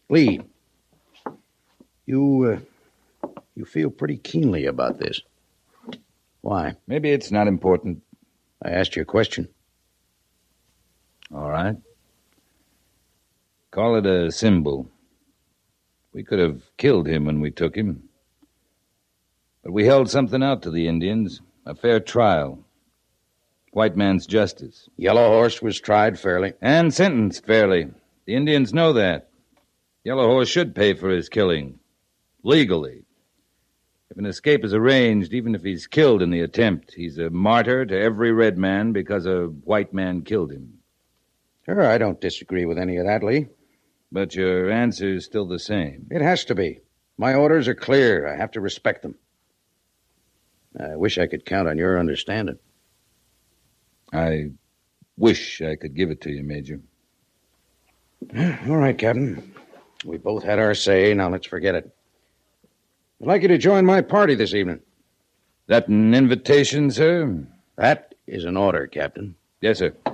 Lee, you feel pretty keenly about this. Why? Maybe it's not important. I asked you a question. All right. Call it a symbol. We could have killed him when we took him. But we held something out to the Indians. A fair trial. White man's justice. Yellow Horse was tried fairly. And sentenced fairly. The Indians know that. Yellow Horse should pay for his killing. Legally. If an escape is arranged, even if he's killed in the attempt, he's a martyr to every red man because a white man killed him. Sure, I don't disagree with any of that, Lee. But your answer's still the same. It has to be. My orders are clear. I have to respect them. I wish I could count on your understanding. I wish I could give it to you, Major. All right, Captain. We both had our say. Now let's forget it. I'd like you to join my party this evening. That an invitation, sir? That is an order, Captain. Yes, sir.